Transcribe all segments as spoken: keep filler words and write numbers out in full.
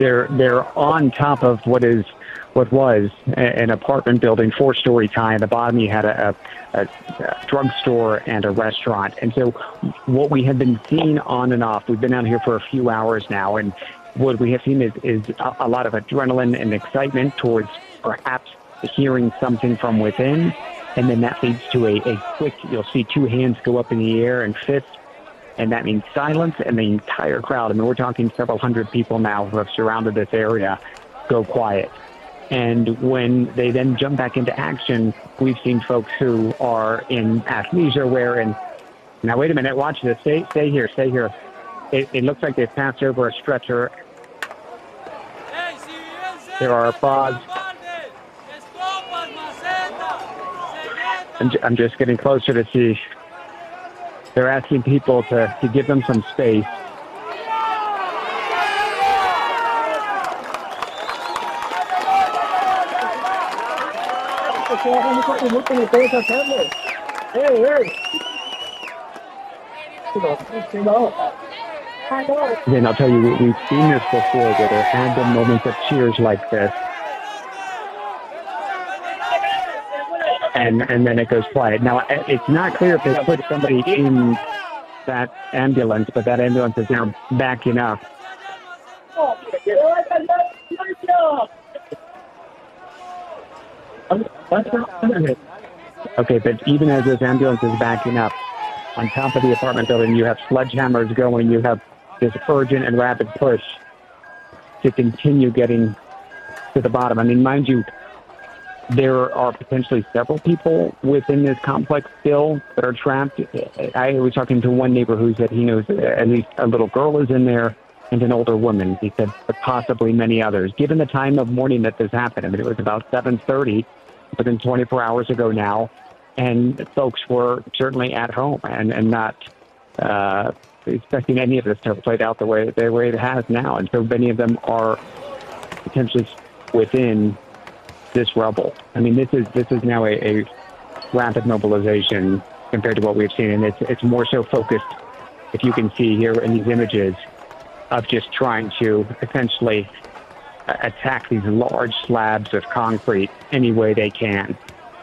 They're they're on top of what is what was an apartment building, four stories high. At the bottom, you had a, a, a drugstore and a restaurant. And so, what we have been seeing on and off, we've been out here for a few hours now, and what we have seen is, is a, a lot of adrenaline and excitement towards perhaps hearing something from within, and then that leads to a, a quick. You'll see two hands go up in the air and fists. And that means silence, and the entire crowd, I mean, we're talking several hundred people now who have surrounded this area, go quiet. And when they then jump back into action, we've seen folks who are in athleisure wear. And now, wait a minute, watch this. Stay, stay here, stay here. It, it looks like they've passed over a stretcher. There are applause. I'm, I'm just getting closer to see. They're asking people to, to give them some space. Then I'll tell you, we've seen this before where there have been moments of cheers like this. And, and then it goes quiet. Now, it's not clear if they put somebody in that ambulance, but that ambulance is now backing up. Okay, but even as this ambulance is backing up, on top of the apartment building, you have sledgehammers going. You have this urgent and rapid push to continue getting to the bottom. I mean, mind you, there are potentially several people within this complex still that are trapped. I was talking to one neighbor who said he knows at least a little girl is in there and an older woman. He said, but possibly many others. Given the time of morning that this happened, I mean, it was about seven thirty, within twenty-four hours ago now, and folks were certainly at home and, and not uh, expecting any of this to have played out the way, the way it has now. And so many of them are potentially within this rubble. I mean, this is this is now a, a rapid mobilization compared to what we've seen, and it's it's more so focused, if you can see here in these images, of just trying to essentially attack these large slabs of concrete any way they can.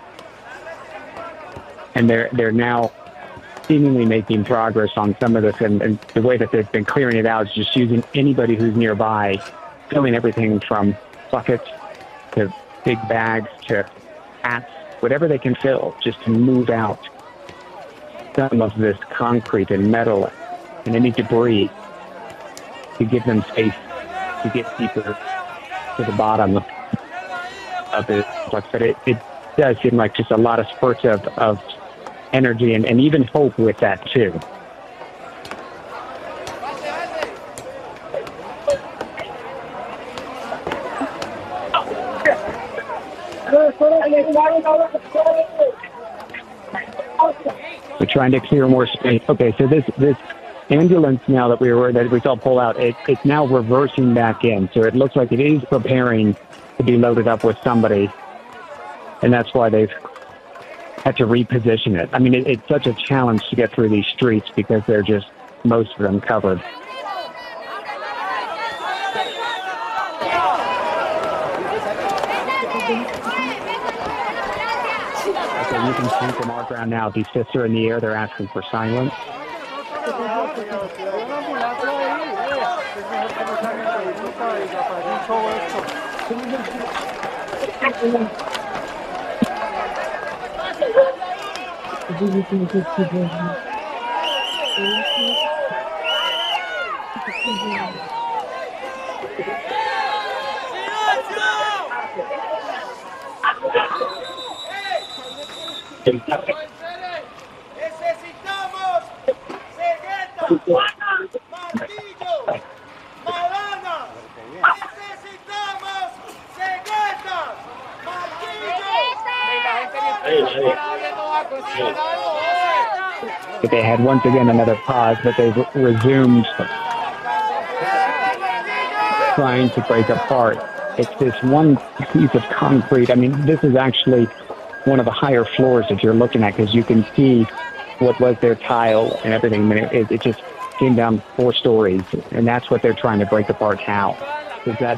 And they're they're now seemingly making progress on some of this, and, and the way that they've been clearing it out is just using anybody who's nearby, filling everything from buckets to big bags to hats, whatever they can fill, just to move out some of this concrete and metal and any debris to give them space to get deeper to the bottom of it. But it, it does seem like just a lot of spurts of, of energy and, and even hope with that too. We're trying to clear more space. Okay, so this this ambulance now that we were that we saw pull out, it, it's now reversing back in. So it looks like it is preparing to be loaded up with somebody, and that's why they've had to reposition it. I mean, it, it's such a challenge to get through these streets because they're just most of them covered. Okay, you can see from our ground now, these fists are in the air. They're asking for silence. Necesitamos ceguetas, martillo, malana. Necesitamos ceguetas, martillo. But they had once again another pause, but they've resumed trying to break apart. It's this one piece of concrete. I mean, this is actually one of the higher floors that you're looking at, because you can see what was their tile and everything. I mean, it, it just came down four stories, and that's what they're trying to break apart now. Does that